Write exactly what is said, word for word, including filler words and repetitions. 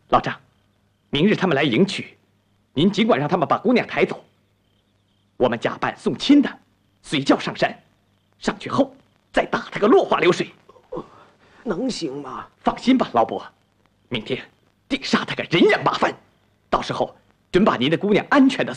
老张，明日他们来迎娶，您尽管让他们把姑娘抬走，我们假扮送亲的，随轿上山，上去后再打他个落花流水， 能行吗？ 放心吧，老伯，明天定杀他个人仰马翻，到时候准把您的姑娘安全的